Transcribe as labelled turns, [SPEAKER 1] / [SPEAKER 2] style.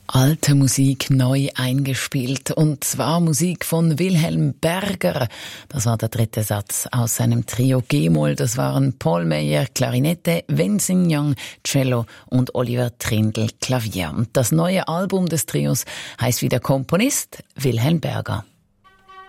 [SPEAKER 1] Alte Musik neu eingespielt, und zwar Musik von Wilhelm Berger. Das war der dritte Satz aus seinem Trio G-Moll. Das waren Paul Meyer, Klarinette, Wen Xinjiang, Cello und Oliver Trindl, Klavier. Und das neue Album des Trios heißt wie der Komponist Wilhelm Berger.